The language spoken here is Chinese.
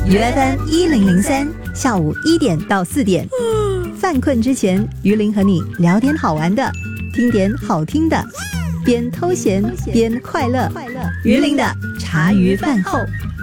UFM1003，下午1点到4点，犯困之前，于林和你聊点好玩的，听点好听的，边偷闲边快乐。于林的茶余饭后。